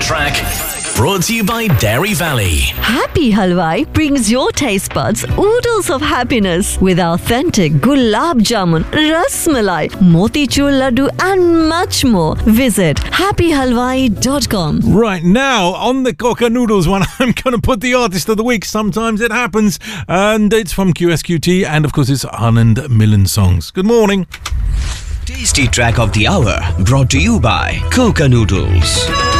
track. Brought to you by Dairy Valley. Happy Halwai brings your taste buds oodles of happiness with authentic gulab jamun, ras malai, motichur laddu and much more. Visit happyhalwai.com. Right, now, on the Coca Noodles one, I'm going to put the artist of the week. Sometimes it happens. And it's from QSQT, and of course it's Anand Milan songs. Good morning. Tasty track of the hour, brought to you by Coca Noodles.